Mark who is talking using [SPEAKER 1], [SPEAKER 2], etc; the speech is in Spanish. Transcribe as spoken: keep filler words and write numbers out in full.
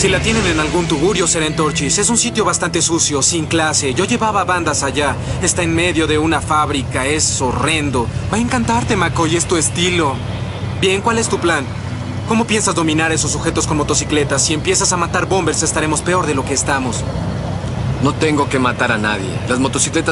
[SPEAKER 1] Si la tienen en algún tugurio, será en Torchis. Es un sitio bastante sucio, sin clase. Yo llevaba bandas allá. Está en medio de una fábrica. Es horrendo. Va a encantarte, McCoy. Es tu estilo. Bien, ¿cuál es tu plan? ¿Cómo piensas dominar esos sujetos con motocicletas? Si empiezas a matar bombers, estaremos peor de lo que estamos.
[SPEAKER 2] No tengo que matar a nadie. Las motocicletas